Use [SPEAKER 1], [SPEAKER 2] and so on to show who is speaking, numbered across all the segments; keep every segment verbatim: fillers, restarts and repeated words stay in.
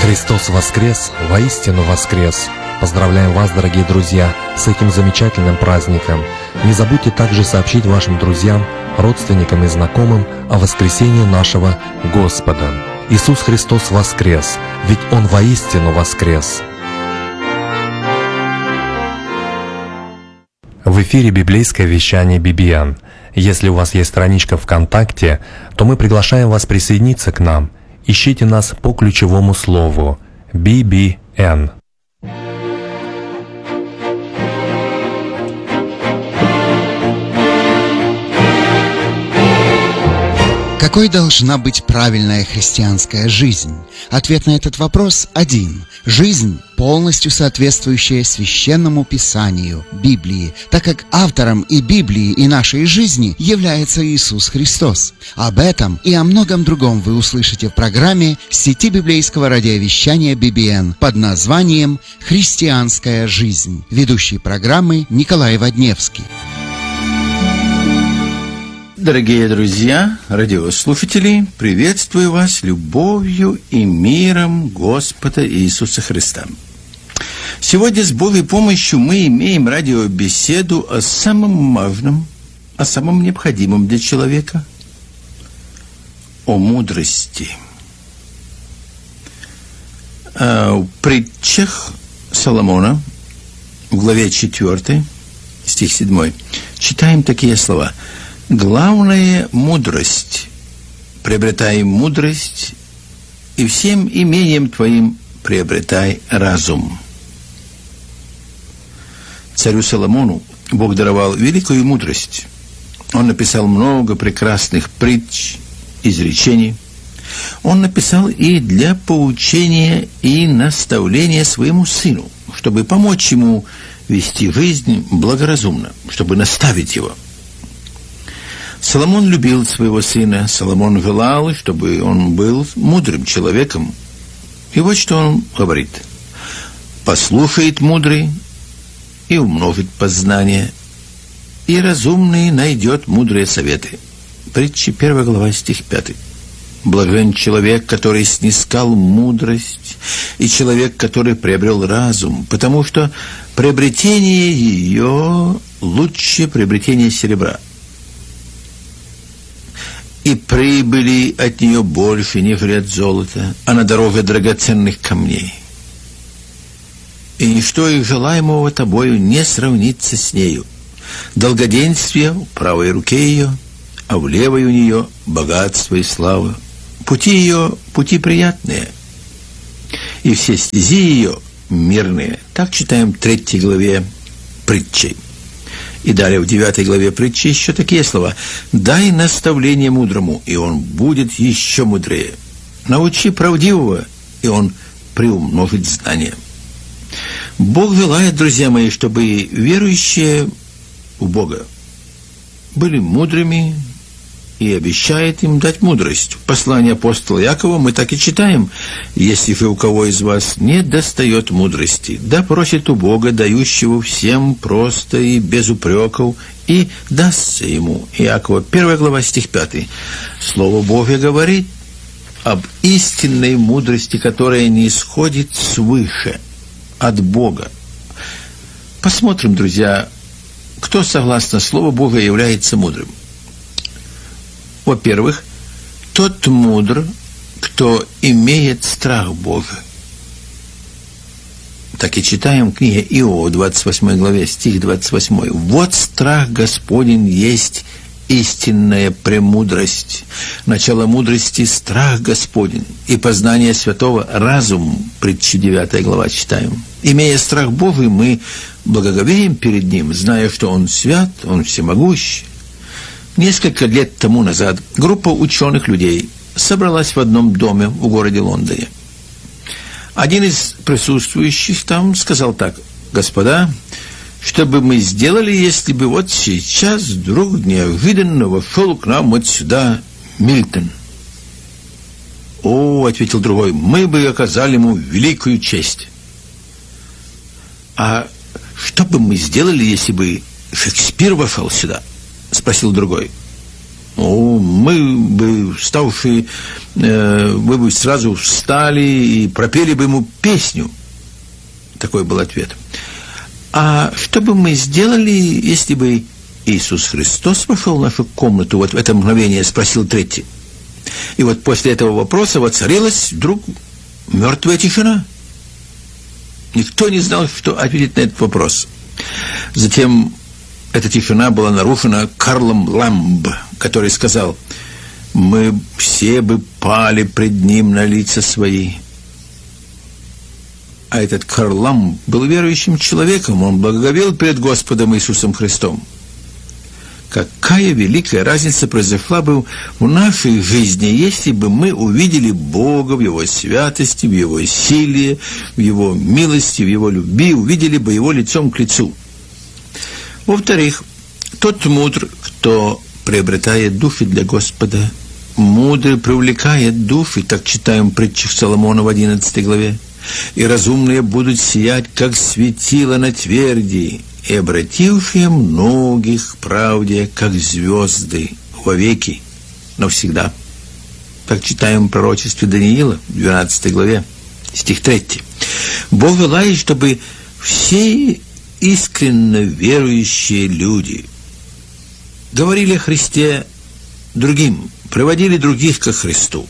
[SPEAKER 1] Христос воскрес, воистину воскрес! Поздравляем вас, дорогие друзья, с этим замечательным праздником. Не забудьте также сообщить вашим друзьям, родственникам и знакомым о воскресении нашего Господа. Иисус Христос воскрес, ведь Он воистину воскрес! В эфире библейское вещание би би эн. Если у вас есть страничка ВКонтакте, то мы приглашаем вас присоединиться к нам. Ищите нас по ключевому слову би би эн.
[SPEAKER 2] Какой должна быть правильная христианская жизнь? Ответ на этот вопрос один. Жизнь, полностью соответствующая Священному Писанию, Библии, так как автором и Библии, и нашей жизни является Иисус Христос. Об этом и о многом другом вы услышите в программе сети библейского радиовещания би би эн под названием «Христианская жизнь». Ведущий программы Николай Водневский.
[SPEAKER 3] Дорогие друзья, радиослушатели, приветствую вас любовью и миром Господа Иисуса Христа. Сегодня с Божьей помощью мы имеем радиобеседу о самом важном, о самом необходимом для человека, о мудрости. В притчах Соломона, в главе четвёртой, стих седьмой, читаем такие слова: «Главное – мудрость. Приобретай мудрость, и всем имением твоим приобретай разум». Царю Соломону Бог даровал великую мудрость. Он написал много прекрасных притч, изречений. Он написал и для поучения и наставления своему сыну, чтобы помочь ему вести жизнь благоразумно, чтобы наставить его. Соломон любил своего сына, Соломон желал, чтобы он был мудрым человеком. И вот что он говорит: «Послушает мудрый и умножит познание, и разумный найдет мудрые советы». Притча первая глава, стих пятый. «Блажен человек, который снискал мудрость, и человек, который приобрел разум, потому что приобретение ее лучше приобретения серебра, и прибыли от нее больше, нежели от золота, а на дороже драгоценных камней. И ничто из желаемого тобою не сравнится с нею. Долгоденствие в правой руке ее, а в левой у нее богатство и слава. Пути ее – пути приятные, и все стези ее мирные». Так читаем в третьей главе притчи. И далее в девятой главе притчи еще такие слова: «Дай наставление мудрому, и он будет еще мудрее. Научи правдивого, и он приумножит знания». Бог желает, друзья мои, чтобы верующие в Бога были мудрыми, и обещает им дать мудрость. В послании апостола Якова мы так и читаем: «Если же у кого из вас не достает мудрости, да просит у Бога, дающего всем просто и без упреков, и дастся ему». Иакова первая глава, стих пятый. Слово Божие говорит об истинной мудрости, которая не исходит свыше, от Бога. Посмотрим, друзья, кто, согласно Слову Бога, является мудрым. Во-первых, тот мудр, кто имеет страх Божий. Так и читаем в книге Иова, двадцать восьмой главе, стих двадцать восьмой. «Вот страх Господень есть истинная премудрость. Начало мудрости – страх Господень, и познание святого – разум». Притча девятая глава читаем. Имея страх Божий, мы благоговеем перед Ним, зная, что Он свят, Он всемогущ. Несколько лет тому назад группа ученых людей собралась в одном доме в городе Лондоне. Один из присутствующих там сказал так: «Господа, что бы мы сделали, если бы вот сейчас вдруг неожиданно вошел к нам вот сюда Мильтон?» «О, — ответил другой, — мы бы оказали ему великую честь». «А что бы мы сделали, если бы Шекспир вошел сюда?» — спросил другой. О, мы бы, вставшие, э, вы бы сразу встали и пропели бы ему песню. Такой был ответ. А что бы мы сделали, если бы Иисус Христос вошел в нашу комнату? Вот в это мгновение спросил третий. И вот после этого вопроса воцарилась вдруг мертвая тишина. Никто не знал, что ответить на этот вопрос. Затем эта тишина была нарушена Карлом Ламб, который сказал: «Мы все бы пали пред Ним на лица свои». А этот Карл Ламб был верующим человеком, он благоговел перед Господом Иисусом Христом. Какая великая разница произошла бы в нашей жизни, если бы мы увидели Бога в Его святости, в Его силе, в Его милости, в Его любви, увидели бы Его лицом к лицу. Во-вторых, тот мудр, кто приобретает души для Господа, мудрый привлекает души, так читаем в притчах Соломона в одиннадцатой главе, и разумные будут сиять, как светило на тверди, и обратившие многих к правде, как звезды, вовеки, навсегда. Так читаем в пророчестве Даниила в двенадцатой главе, стих третий. Бог желает, чтобы все искренне верующие люди говорили о Христе другим, приводили других ко Христу.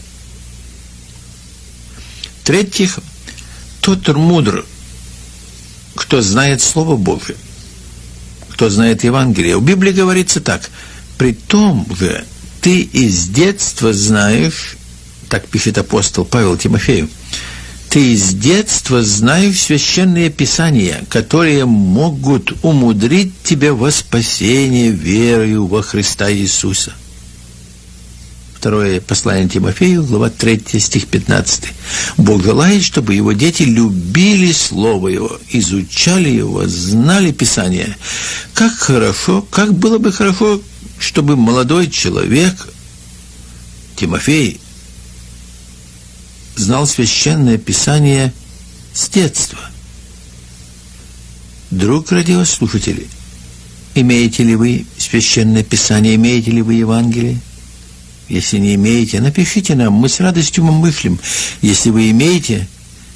[SPEAKER 3] В-третьих, тот мудр, кто знает Слово Божие, кто знает Евангелие. В Библии говорится так: «При том же ты из детства знаешь», так пишет апостол Павел Тимофею, «ты из детства знаешь священные писания, которые могут умудрить тебя во спасение верою во Христа Иисуса». Второе послание Тимофею, глава третья, стих пятнадцатый. Бог желает, чтобы его дети любили Слово Его, изучали Его, знали Писание. Как хорошо, как было бы хорошо, чтобы молодой человек, Тимофей, знал священное Писание с детства. Друг радиослушатели, имеете ли вы священное Писание, имеете ли вы Евангелие? Если не имеете, напишите нам, мы с радостью вам вышлем. Если вы имеете,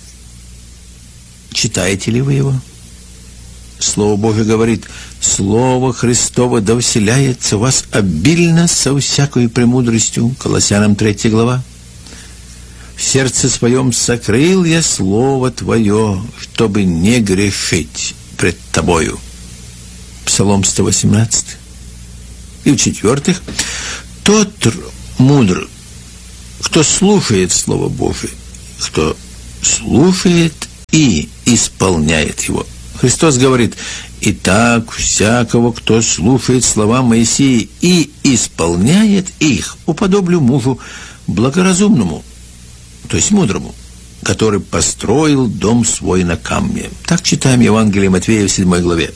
[SPEAKER 3] читаете ли вы его? Слово Божие говорит: «Слово Христово да вселяется в вас обильно со всякой премудростью». Колоссянам третья глава. «В сердце своем сокрыл я Слово Твое, чтобы не грешить пред Тобою». Псалом сто восемнадцать. И в-четвертых, тот мудр, кто слушает Слово Божие, кто слушает и исполняет его. Христос говорит: «Итак, всякого, кто слушает слова Моисея и исполняет их, уподоблю мужу благоразумному», то есть мудрому, который построил дом свой на камне. Так читаем Евангелие Матфея в седьмой главе.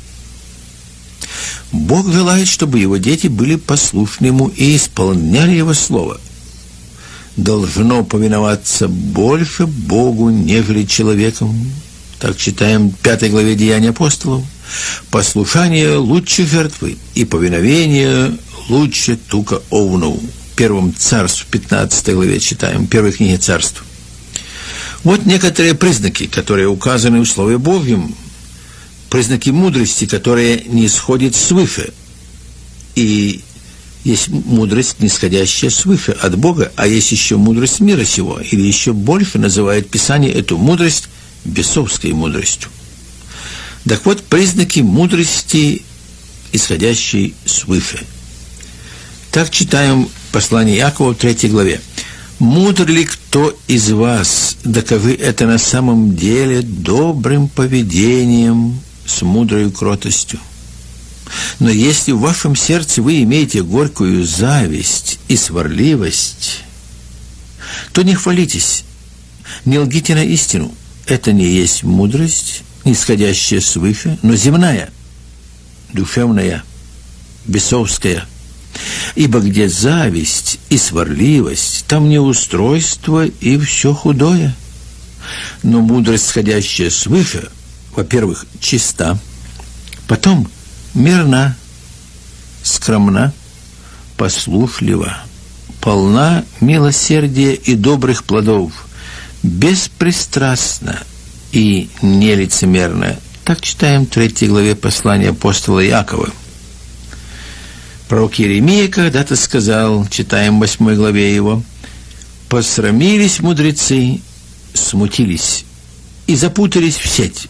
[SPEAKER 3] Бог желает, чтобы его дети были послушны Ему и исполняли Его Слово. Должно повиноваться больше Богу, нежели человеком. Так читаем в пятой главе Деяний апостолов. «Послушание лучше жертвы, и повиновение лучше тука овну». Первом Царств, пятнадцатой главе читаем, первой книге Царств. Вот некоторые признаки, которые указаны в Слове Божьем, признаки мудрости, которые не исходят свыше. И есть мудрость, нисходящая свыше от Бога, а есть еще мудрость мира сего, или еще больше называет Писание эту мудрость бесовской мудростью. Так вот, признаки мудрости, исходящей свыше. Так читаем послание Иакова в третьей главе. «Мудр ли кто из вас? Докажи это на самом деле добрым поведением, с мудрой кротостью. Но если в вашем сердце вы имеете горькую зависть и сварливость, то не хвалитесь, не лгите на истину. Это не есть мудрость, нисходящая свыше, но земная, душевная, бесовская. Ибо где зависть и сварливость, там неустройство и все худое. Но мудрость, сходящая свыше, во-первых, чиста, потом мирна, скромна, послушлива, полна милосердия и добрых плодов, беспристрастна и нелицемерна». Так читаем в третьей главе послания апостола Иакова. Пророк Иеремия когда-то сказал, читаем в восьмой главе его: «Посрамились мудрецы, смутились и запутались в сеть.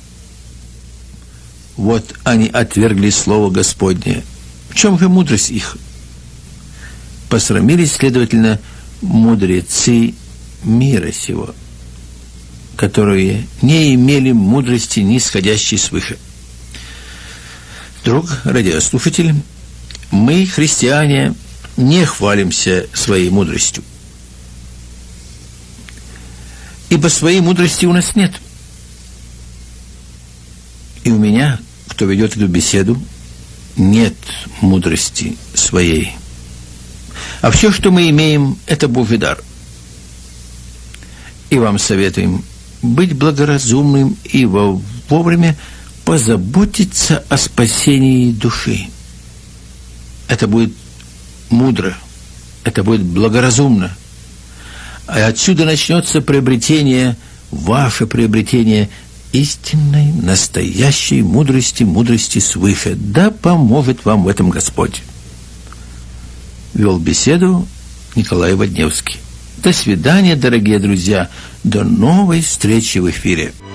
[SPEAKER 3] Вот они отвергли слово Господне. В чем же мудрость их? Посрамились, следовательно, мудрецы мира сего, которые не имели мудрости, нисходящей свыше». Друг радиослушатель, мы, христиане, не хвалимся своей мудростью, ибо своей мудрости у нас нет. И у меня, кто ведет эту беседу, нет мудрости своей. А все, что мы имеем, это Божий дар. И вам советуем быть благоразумным и вовремя позаботиться о спасении души. Это будет мудро, это будет благоразумно. А отсюда начнется приобретение, ваше приобретение истинной, настоящей мудрости, мудрости свыше. Да поможет вам в этом Господь. Вел беседу Николай Водневский. До свидания, дорогие друзья. До новой встречи в эфире.